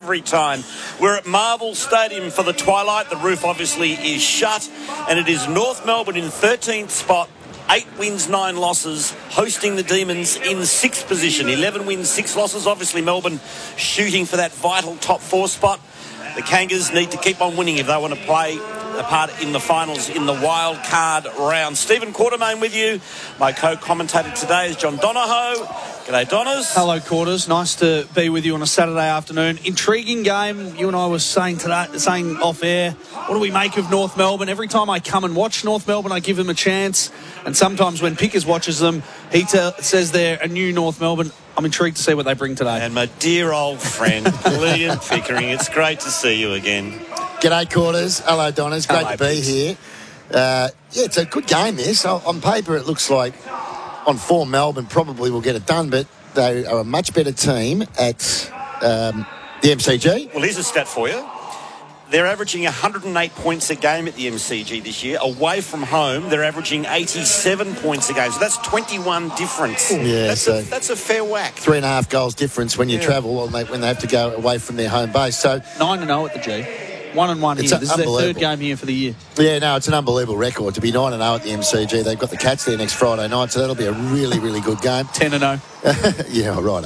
every time. We're at Marvel Stadium for the twilight. The roof obviously is shut, and it is North Melbourne in 13th spot. 8 wins, 9 losses, hosting the Demons in 6th position. 11 wins, 6 losses. Obviously, Melbourne shooting for that vital top 4 spot. The Kangas need to keep on winning if they want to play a part in the finals in the wild card round. Stephen Quartermain with you. My co-commentator today is John Donohoe. G'day, Donners. Hello, Quarters. Nice to be with you on a Saturday afternoon. Intriguing game. You and I were saying off air, what do we make of North Melbourne? Every time I come and watch North Melbourne, I give them a chance. And sometimes when Pickers watches them, he says they're a new North Melbourne. I'm intrigued to see what they bring today. And my dear old friend, Liam Pickering, it's great to see you again. G'day, Quarters. Hello, Donners. Great Hello, to be here. It's a good game, this. On paper, it looks like on form, Melbourne probably will get it done, but they are a much better team at the MCG. Well, here's a stat for you. They're averaging 108 points a game at the MCG this year. Away from home, they're averaging 87 points a game. So that's 21 difference. Yeah, that's a fair whack. 3.5 goals difference when you travel, when they have to go away from their home base. So 9-0 at the G. 1-1 here. This is their third game here for the year. Yeah, no, it's an unbelievable record to be 9-0 at the MCG. They've got the Cats there next Friday night, so that'll be a really, really good game. 10-0. Yeah, right,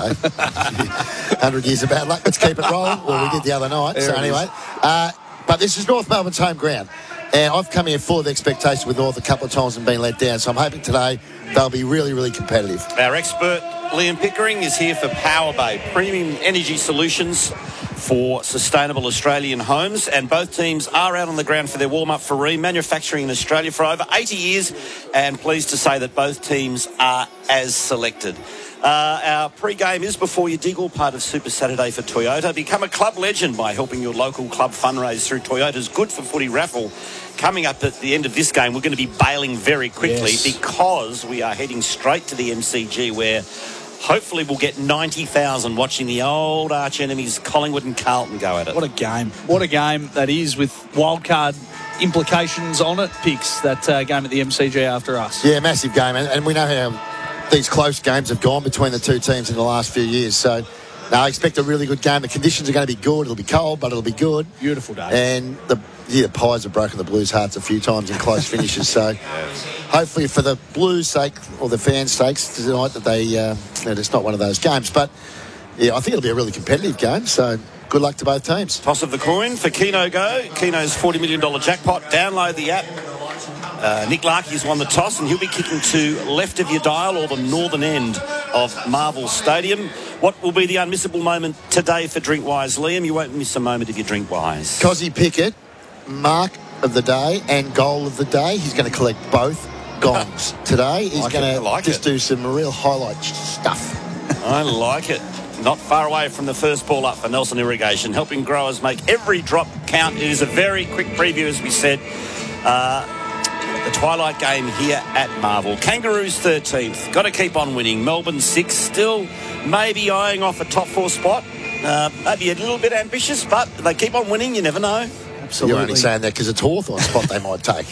100 years of bad luck. Let's keep it rolling. Well, we did the other night. There so anyway, but this is North Melbourne's home ground. And I've come here full of expectation with North a couple of times and been let down. So I'm hoping today they'll be really, really competitive. Our expert, Liam Pickering, is here for Power Bay, premium energy solutions for sustainable Australian homes. And both teams are out on the ground for their warm-up for Rheem, manufacturing in Australia for over 80 years. And pleased to say that both teams are as selected. Our pre-game is Before You Dig, all part of Super Saturday for Toyota. Become a club legend by helping your local club fundraise through Toyota's Good for Footy raffle. Coming up at the end of this game, we're going to be bailing very quickly because we are heading straight to the MCG, where hopefully we'll get 90,000 watching the old arch enemies Collingwood and Carlton go at it. What a game. What a game that is, with wildcard implications on it. Picks that game at the MCG after us. Yeah, massive game. And we know how these close games have gone between the two teams in the last few years. So, I expect a really good game. The conditions are going to be good. It'll be cold, but it'll be good. Beautiful day. And the Pies have broken the Blues' hearts a few times in close finishes. So, hopefully for the Blues' sake, or the fans' sakes tonight, that that it's not one of those games. But, yeah, I think it'll be a really competitive game. So, good luck to both teams. Toss of the coin for Keno Go. Keno's $40 million jackpot. Download the app. Nick Larkey's won the toss, and he'll be kicking to left of your dial, or the northern end of Marvel Stadium. What will be the unmissable moment today for Drinkwise, Liam? You won't miss a moment if you Drinkwise. Cozzy Pickett, mark of the day and goal of the day. He's going to collect both gongs today. He's going to do some real highlight stuff. I like it. Not far away from the first ball up for Nelson Irrigation, helping growers make every drop count. It is a very quick preview, as we said. The twilight game here at Marvel. Kangaroos 13th. Got to keep on winning. Melbourne 6th. Still maybe eyeing off a top 4 spot. Maybe a little bit ambitious, but if they keep on winning, you never know. Absolutely. You're only saying that because it's Hawthorn spot they might take.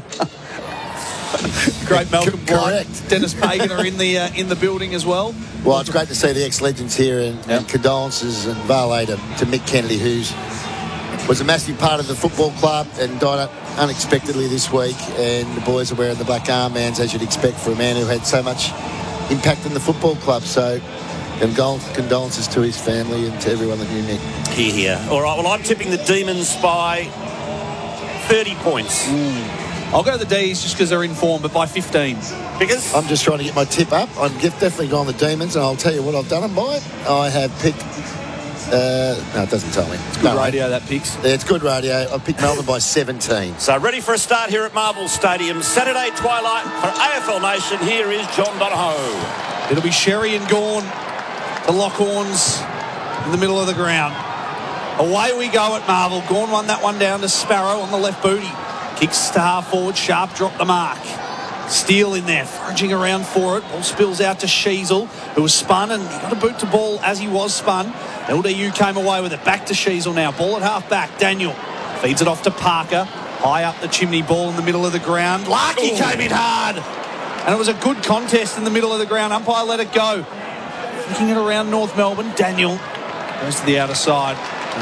Great Malcolm Blight. Correct. Dennis Pagan are in the building as well. Well, it's great to see the ex-legends here, and condolences and valet to Mick Kennedy, was a massive part of the football club and died unexpectedly this week. And the boys are wearing the black armbands, as you'd expect for a man who had so much impact in the football club. So, condolences to his family and to everyone that knew Mick. Here. All right, well, I'm tipping the Demons by 30 points. I'll go the D's just because they're in form, but by 15. Because I'm just trying to get my tip up. I've definitely gone the Demons, and I'll tell you what I've done them by. I have picked... no, it doesn't tell me. It's good radio, that picks. Yeah, it's good radio. I've picked Melbourne by 17. So ready for a start here at Marvel Stadium. Saturday twilight for AFL Nation. Here is John Donohoe. It'll be Sherry and Gawn, the Lockhorns, in the middle of the ground. Away we go at Marvel. Gawn won that one down to Sparrow on the left booty. Kicks to half forward. Sharp dropped the mark. Steele in there, foraging around for it. Ball spills out to Sheasel, who was spun, and he got a boot to ball as he was spun. LDU came away with it. Back to Sheasel now. Ball at half back. Daniel feeds it off to Parker. High up the chimney, ball in the middle of the ground. Larkey came in hard. And it was a good contest in the middle of the ground. Umpire let it go. Flicking it around North Melbourne. Daniel goes to the outer side.